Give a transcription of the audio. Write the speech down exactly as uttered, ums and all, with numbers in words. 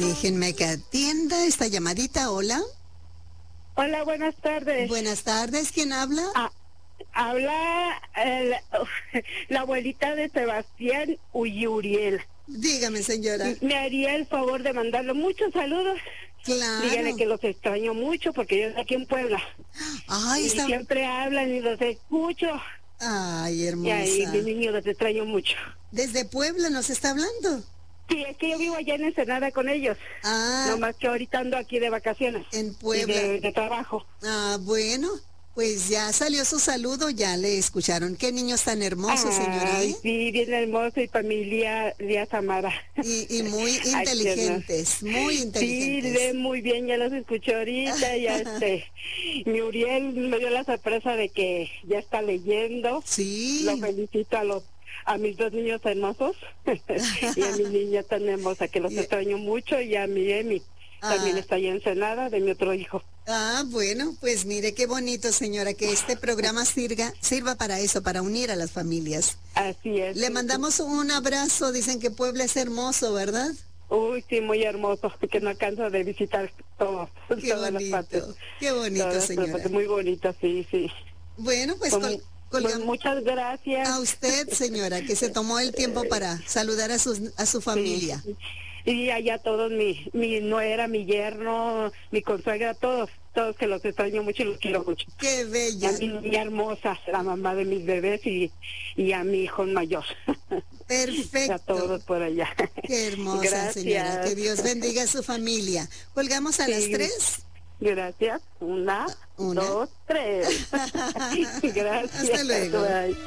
Déjenme que atienda esta llamadita. Hola. Hola, buenas tardes. Buenas tardes. ¿Quién habla? Ah, habla eh, la, la abuelita de Sebastián Uyuriel. Dígame, señora. Me haría el favor de mandarle muchos saludos. Claro. Dígale que los extraño mucho porque yo estoy aquí en Puebla. Ay, y está... siempre hablan y los escucho. Ay, hermosa. Y ahí, mi niño, los extraño mucho. ¿Desde Puebla nos está hablando? Sí, es que yo vivo allá en Ensenada con ellos. Ah. No más que ahorita ando aquí de vacaciones. En Puebla. De, de trabajo. Ah, bueno. Pues ya salió su saludo, ya le escucharon. Qué niños tan hermosos, Ay, señora, ¿eh? Sí, bien hermoso y familia Díaz Amara. Y, y muy inteligentes, muy inteligentes. Sí, lee muy bien, ya los escuché ahorita, ya este, mi Uriel me dio la sorpresa de que ya está leyendo. Sí. Lo felicito a los a mis dos niños hermosos y a mi niña tan hermosa que los y... extraño mucho, y a mi Emi. Ah. También está ahí en Ensenada, de mi otro hijo. Ah, bueno, pues mire qué bonito, señora, que este programa sirva, sirva para eso, para unir a las familias. Así es. Le mandamos un abrazo, dicen que Puebla es hermoso, ¿verdad? Uy, sí, muy hermoso, que no alcanzo de visitar todo, qué todas bonito, las partes. Qué bonito, todas señora. Muy bonito, sí, sí. Bueno, pues... Con, col pues muchas gracias. A usted, señora, que se tomó el tiempo para saludar a, sus, a su familia. Sí. Y allá todos, mi, mi nuera, mi yerno, mi consuegra, todos, todos que los extraño mucho y los quiero mucho. ¡Qué bella! A mi niña hermosa, la mamá de mis bebés, y, y a mi hijo mayor. Perfecto. A todos por allá. Qué hermosa, gracias. Señora. Que Dios bendiga a su familia. ¿Colgamos a sí. las tres? Gracias. Una, Una. dos, tres. Gracias. Hasta luego. Bye.